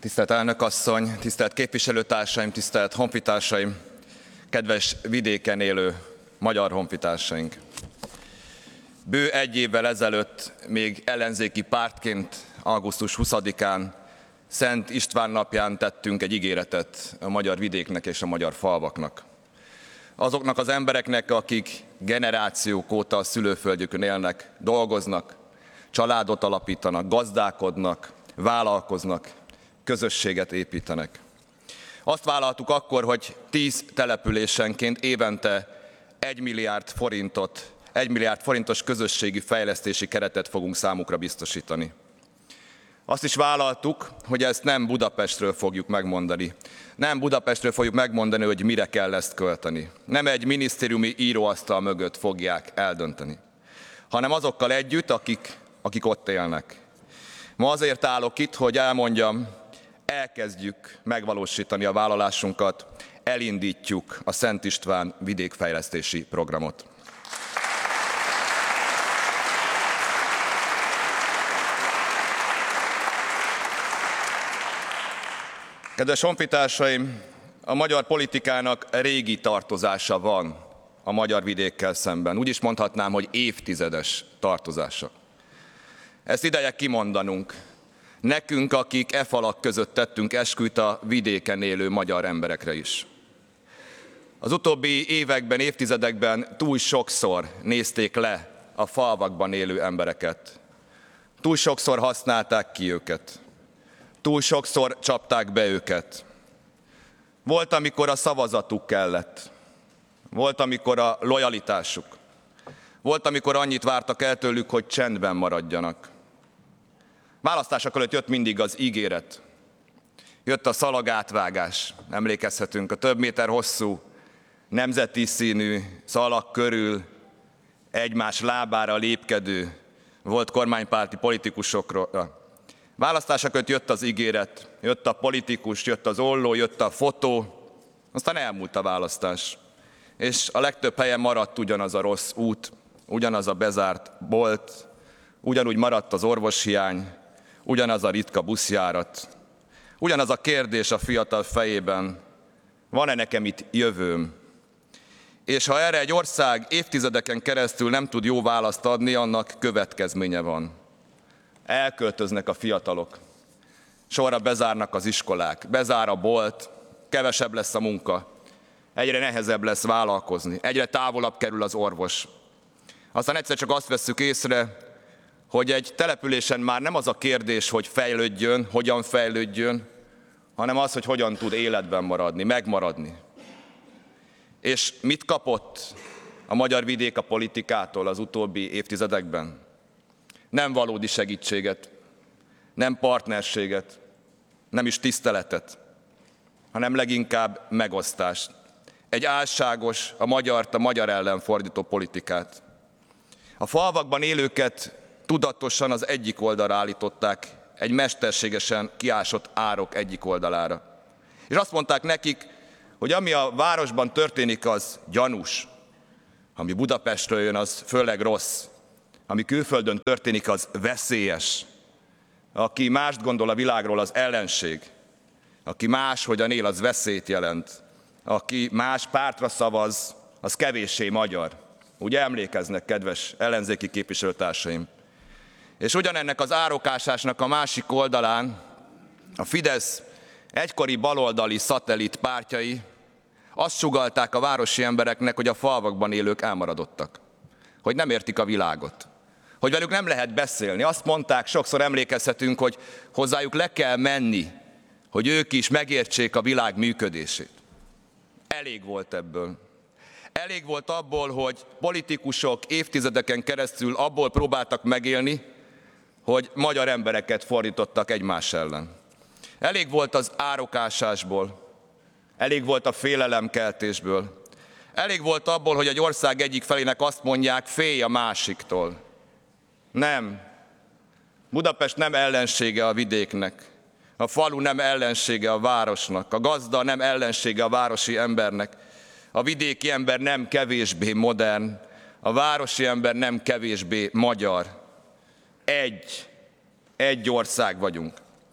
Tisztelt elnök asszony, tisztelt képviselőtársaim, tisztelt honfitársaim, kedves vidéken élő magyar honfitársaink! Bő egy évvel ezelőtt még ellenzéki pártként augusztus 20-án Szent István napján tettünk egy ígéretet a magyar vidéknek és a magyar falvaknak. Azoknak az embereknek, akik generációk óta a szülőföldjükön élnek, dolgoznak, családot alapítanak, gazdálkodnak, vállalkoznak, közösséget építenek. Azt vállaltuk akkor, hogy 10 településenként évente 1 milliárd forintos közösségi fejlesztési keretet fogunk számukra biztosítani. Azt is vállaltuk, hogy ezt nem Budapestről fogjuk megmondani. Nem Budapestről fogjuk megmondani, hogy mire kell ezt költeni. Nem egy minisztériumi íróasztal mögött fogják eldönteni, hanem azokkal együtt, akik ott élnek. Ma azért állok itt, hogy elmondjam, elkezdjük megvalósítani a vállalásunkat, elindítjuk a Szent István vidékfejlesztési programot. Kedves honfitársaim, a magyar politikának régi tartozása van a magyar vidékkel szemben. Úgy is mondhatnám, hogy évtizedes tartozása. Ezt ideje kimondanunk. Nekünk, akik e falak között tettünk esküt a vidéken élő magyar emberekre is. Az utóbbi években, évtizedekben túl sokszor nézték le a falvakban élő embereket. Túl sokszor használták ki őket. Túl sokszor csapták be őket. Volt, amikor a szavazatuk kellett. Volt, amikor a lojalitásuk. Volt, amikor annyit vártak el tőlük, hogy csendben maradjanak. Választások előtt jött mindig az ígéret. Jött a szalagátvágás, emlékezhetünk, a több méter hosszú, nemzeti színű szalag körül egymás lábára lépkedő volt kormánypárti politikusokra. Választások előtt jött az ígéret, jött a politikus, jött az olló, jött a fotó, aztán elmúlt a választás. És a legtöbb helyen maradt ugyanaz a rossz út, ugyanaz a bezárt bolt, ugyanúgy maradt az orvoshiány, ugyanaz a ritka buszjárat, ugyanaz a kérdés a fiatal fejében, van-e nekem itt jövőm? És ha erre egy ország évtizedeken keresztül nem tud jó választ adni, annak következménye van. Elköltöznek a fiatalok, sorra bezárnak az iskolák, bezár a bolt, kevesebb lesz a munka, egyre nehezebb lesz vállalkozni, egyre távolabb kerül az orvos. Aztán egyszer csak azt vesszük észre, hogy egy településen már nem az a kérdés, hogy fejlődjön, hogyan fejlődjön, hanem az, hogy hogyan tud életben maradni, megmaradni. És mit kapott a magyar vidék a politikától az utóbbi évtizedekben? Nem valódi segítséget, nem partnerséget, nem is tiszteletet, hanem leginkább megosztást. Egy álságos, a magyart a magyar ellen fordító politikát. A falvakban élőket tudatosan az egyik oldalra állították, egy mesterségesen kiásott árok egyik oldalára. És azt mondták nekik, hogy ami a városban történik, az gyanús, ami Budapestről jön, az főleg rossz, ami külföldön történik, az veszélyes. Aki mást gondol a világról, az ellenség. Aki máshogyan él, az veszélyt jelent. Aki más pártra szavaz, az kevéssé magyar. Ugye emlékeznek, kedves ellenzéki képviselőtársaim? És ugyanennek az árokásásnak a másik oldalán a Fidesz egykori baloldali szatellit pártjai azt sugallták a városi embereknek, hogy a falvakban élők elmaradottak, hogy nem értik a világot, hogy velük nem lehet beszélni. Azt mondták, sokszor emlékezhetünk, hogy hozzájuk le kell menni, hogy ők is megértsék a világ működését. Elég volt ebből. Elég volt abból, hogy politikusok évtizedeken keresztül abból próbáltak megélni, hogy magyar embereket fordítottak egymás ellen. Elég volt az árokásásból, elég volt a félelemkeltésből, elég volt abból, hogy egy ország egyik felének azt mondják, félj a másiktól. Nem. Budapest nem ellensége a vidéknek, a falu nem ellensége a városnak, a gazda nem ellensége a városi embernek, a vidéki ember nem kevésbé modern, a városi ember nem kevésbé magyar. Egy ország vagyunk.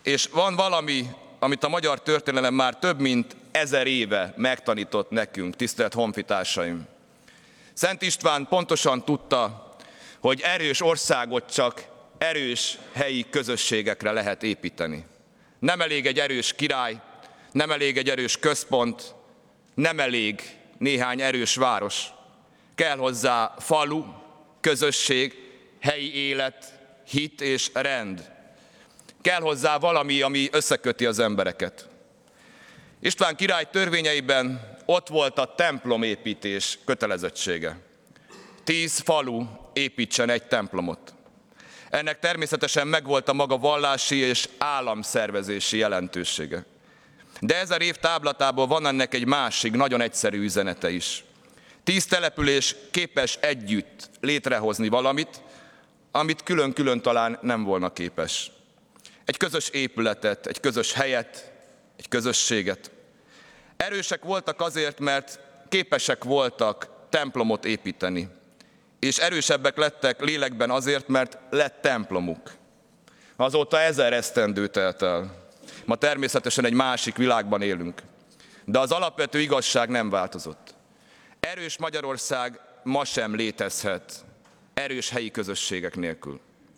És van valami, amit a magyar történelem már több mint 1000 éve megtanított nekünk, tisztelt honfitársaim. Szent István pontosan tudta, hogy erős országot csak erős helyi közösségekre lehet építeni. Nem elég egy erős király, nem elég egy erős központ, nem elég néhány erős város. Kell hozzá falu, közösség, helyi élet, hit és rend. Kell hozzá valami, ami összeköti az embereket. István király törvényeiben ott volt a templomépítés kötelezettsége. 10 falu építsen egy templomot. Ennek természetesen megvolt a maga vallási és államszervezési jelentősége. De 1000 év táblatából van ennek egy másik, nagyon egyszerű üzenete is. 10 település képes együtt létrehozni valamit, amit külön-külön talán nem volna képes. Egy közös épületet, egy közös helyet, egy közösséget. Erősek voltak azért, mert képesek voltak templomot építeni. És erősebbek lettek lélekben azért, mert lett templomuk. Azóta 1000 esztendő telt el. Ma természetesen egy másik világban élünk. De az alapvető igazság nem változott. Erős Magyarország ma sem létezhet erős helyi közösségek nélkül.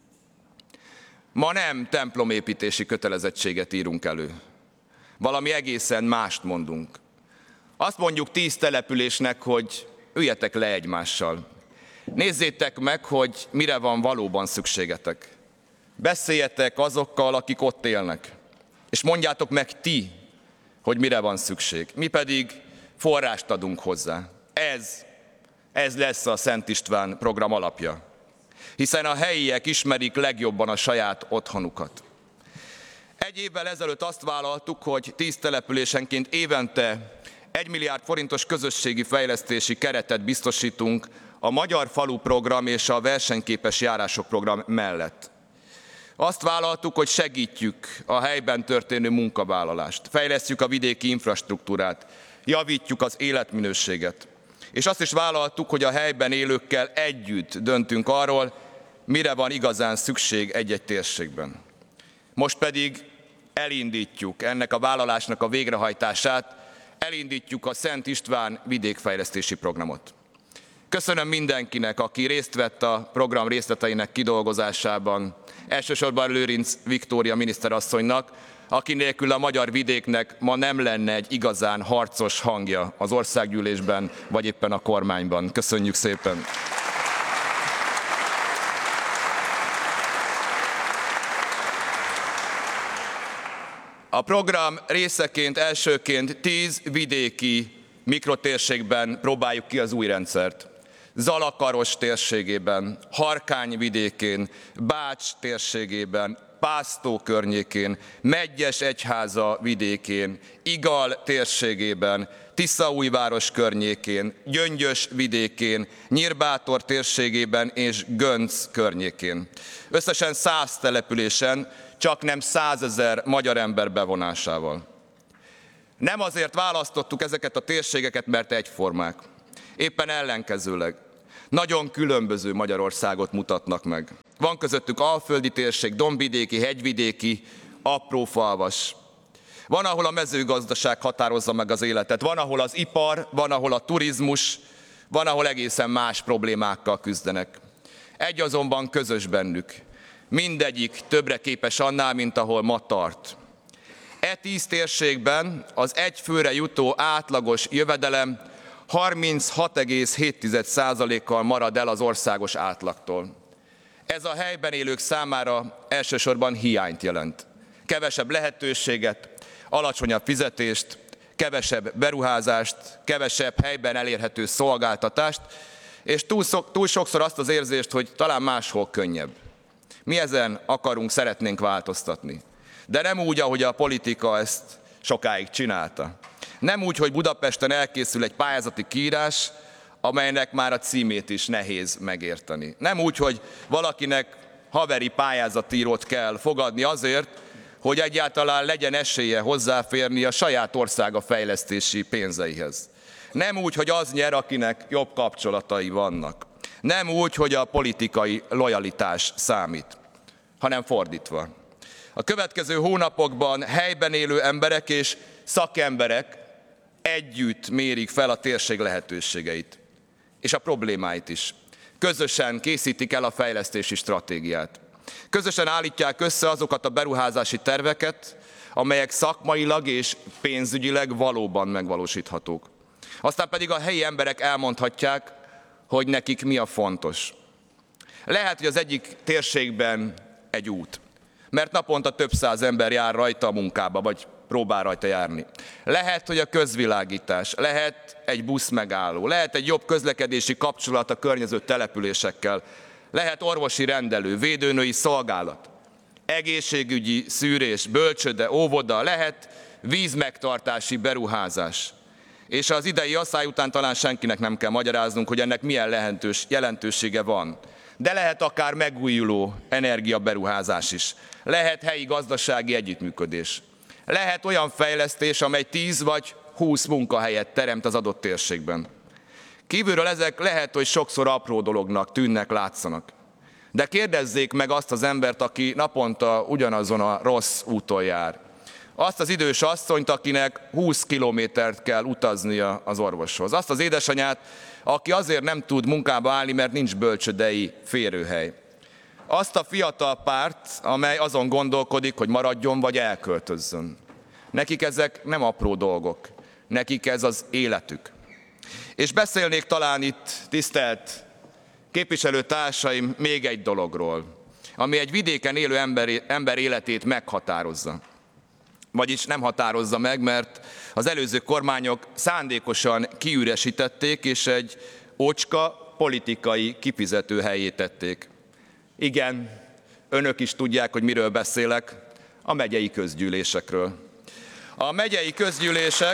Ma nem templomépítési kötelezettséget írunk elő. Valami egészen mást mondunk. Azt mondjuk 10 településnek, hogy üljetek le egymással. Nézzétek meg, hogy mire van valóban szükségetek. Beszéljetek azokkal, akik ott élnek. És mondjátok meg ti, hogy mire van szükség. Mi pedig forrást adunk hozzá. Ez lesz a Szent István program alapja. Hiszen a helyiek ismerik legjobban a saját otthonukat. 1 évvel ezelőtt azt vállaltuk, hogy 10 településenként évente 1 milliárd forintos közösségi fejlesztési keretet biztosítunk a Magyar Falu Program és a Versenyképes Járások Program mellett. Azt vállaltuk, hogy segítjük a helyben történő munkavállalást, fejlesztjük a vidéki infrastruktúrát, javítjuk az életminőséget. És azt is vállaltuk, hogy a helyben élőkkel együtt döntünk arról, mire van igazán szükség egy-egy térségben. Most pedig elindítjuk ennek a vállalásnak a végrehajtását, elindítjuk a Szent István vidékfejlesztési programot. Köszönöm mindenkinek, aki részt vett a program részleteinek kidolgozásában, elsősorban Lőrinc Viktória miniszterasszonynak, aki nélkül a magyar vidéknek ma nem lenne egy igazán harcos hangja az országgyűlésben, vagy éppen a kormányban. Köszönjük szépen! A program részeként elsőként 10 vidéki mikrotérségben próbáljuk ki az új rendszert. Zalakaros térségében, Harkány vidékén, Bács térségében, Pásztó környékén, Medgyesegyháza vidékén, Igal térségében, Tiszaújváros környékén, Gyöngyös vidékén, Nyírbátor térségében és Gönc környékén. Összesen 100 településen, csaknem 100 000 magyar ember bevonásával. Nem azért választottuk ezeket a térségeket, mert egyformák. Éppen ellenkezőleg. Nagyon különböző Magyarországot mutatnak meg. Van közöttük alföldi térség, dombvidéki, hegyvidéki, aprófalvas. Van, ahol a mezőgazdaság határozza meg az életet, van, ahol az ipar, van, ahol a turizmus, van, ahol egészen más problémákkal küzdenek. Egy azonban közös bennük. Mindegyik többre képes annál, mint ahol ma tart. 10 térségben az egy főre jutó átlagos jövedelem 36,7%-kal marad el az országos átlagtól. Ez a helyben élők számára elsősorban hiányt jelent. Kevesebb lehetőséget, alacsonyabb fizetést, kevesebb beruházást, kevesebb helyben elérhető szolgáltatást, és túl sokszor azt az érzést, hogy talán máshol könnyebb. Mi ezen szeretnénk változtatni. De nem úgy, ahogy a politika ezt sokáig csinálta. Nem úgy, hogy Budapesten elkészül egy pályázati kiírás, amelynek már a címét is nehéz megérteni. Nem úgy, hogy valakinek haveri pályázatírót kell fogadni azért, hogy egyáltalán legyen esélye hozzáférni a saját országa fejlesztési pénzeihez. Nem úgy, hogy az nyer, akinek jobb kapcsolatai vannak. Nem úgy, hogy a politikai lojalitás számít, hanem fordítva. A következő hónapokban helyben élő emberek és szakemberek együtt mérik fel a térség lehetőségeit, és a problémáit is. Közösen készítik el a fejlesztési stratégiát. Közösen állítják össze azokat a beruházási terveket, amelyek szakmailag és pénzügyileg valóban megvalósíthatók. Aztán pedig a helyi emberek elmondhatják, hogy nekik mi a fontos. Lehet, hogy az egyik térségben egy út, mert naponta több száz ember jár rajta a munkába, vagy próbál rajta járni. Lehet, hogy a közvilágítás, lehet egy buszmegálló, lehet egy jobb közlekedési kapcsolat a környező településekkel, lehet orvosi rendelő, védőnői szolgálat, egészségügyi szűrés, bölcsőde, óvoda, lehet vízmegtartási beruházás. És az idei asszály után talán senkinek nem kell magyaráznunk, hogy ennek milyen jelentősége van. De lehet akár megújuló energiaberuházás is. Lehet helyi gazdasági együttműködés. Lehet olyan fejlesztés, amely 10 vagy 20 munkahelyet teremt az adott térségben. Kívülről ezek lehet, hogy sokszor apró dolognak tűnnek, látszanak. De kérdezzék meg azt az embert, aki naponta ugyanazon a rossz úton jár. Azt az idős asszonyt, akinek 20 kilométert kell utaznia az orvoshoz. Azt az édesanyát, aki azért nem tud munkába állni, mert nincs bölcsődei férőhely. Azt a fiatal párt, amely azon gondolkodik, hogy maradjon vagy elköltözzön. Nekik ezek nem apró dolgok, nekik ez az életük. És beszélnék talán itt, tisztelt képviselőtársaim, még egy dologról, ami egy vidéken élő ember életét meghatározza. Vagyis nem határozza meg, mert az előző kormányok szándékosan kiüresítették, és egy ócska politikai kifizetőhellyé tették. Igen, önök is tudják, hogy miről beszélek, a megyei közgyűlésekről. A megyei közgyűlések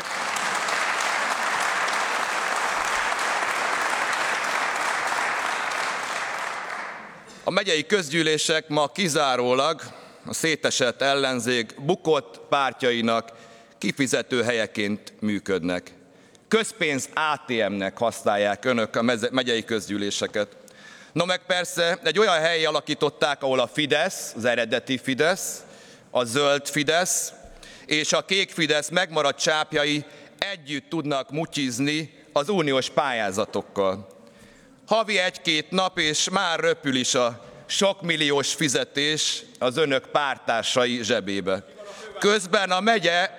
ma kizárólag a szétesett ellenzék bukott pártjainak kifizető helyeként működnek. Közpénz ATM-nek használják önök a megyei közgyűléseket. No meg persze egy olyan helyi alakították, ahol a Fidesz, az eredeti Fidesz, a zöld Fidesz és a kék Fidesz megmaradt csápjai együtt tudnak mutyizni az uniós pályázatokkal. Havi 1-2 nap, és már röpül is a sok milliós fizetés az önök párttársai zsebébe. Közben a megye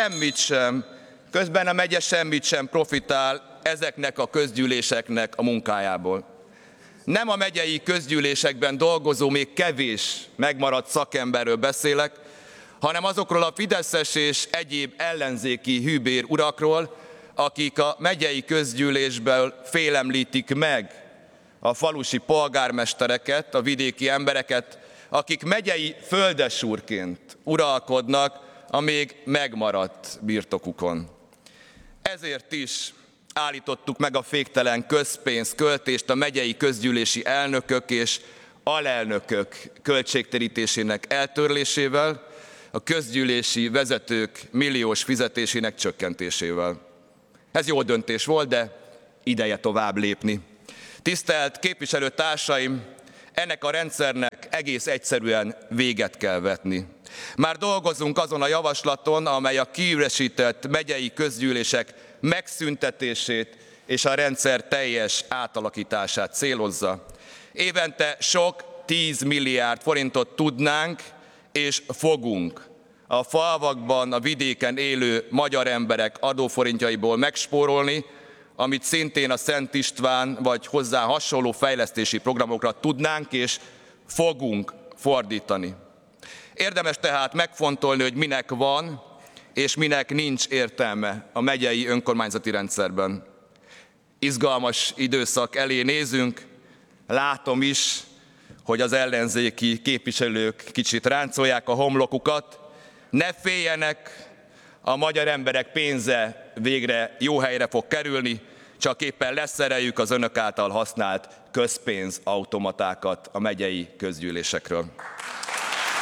semmit sem profitál ezeknek a közgyűléseknek a munkájából. Nem a megyei közgyűlésekben dolgozó, még kevés megmaradt szakemberről beszélek, hanem azokról a fideszes és egyéb ellenzéki hűbér urakról, akik a megyei közgyűlésből félemlítik meg a falusi polgármestereket, a vidéki embereket, akik megyei földesúrként uralkodnak a még megmaradt birtokukon. Ezért is állítottuk meg a féktelen közpénzköltést a megyei közgyűlési elnökök és alelnökök költségtérítésének eltörlésével, a közgyűlési vezetők milliós fizetésének csökkentésével. Ez jó döntés volt, de ideje tovább lépni. Tisztelt képviselőtársaim, ennek a rendszernek egész egyszerűen véget kell vetni. Már dolgozunk azon a javaslaton, amely a kiüresített megyei közgyűlések megszüntetését és a rendszer teljes átalakítását célozza. Évente sok 10 milliárd forintot tudnánk és fogunk a falvakban, a vidéken élő magyar emberek adóforintjaiból megspórolni, amit szintén a Szent István vagy hozzá hasonló fejlesztési programokra tudnánk és fogunk fordítani. Érdemes tehát megfontolni, hogy minek van és minek nincs értelme a megyei önkormányzati rendszerben. Izgalmas időszak elé nézünk, látom is, hogy az ellenzéki képviselők kicsit ráncolják a homlokukat. Ne féljenek, a magyar emberek pénze végre jó helyre fog kerülni, csak éppen leszereljük az önök által használt közpénzautomatákat a megyei közgyűlésekről.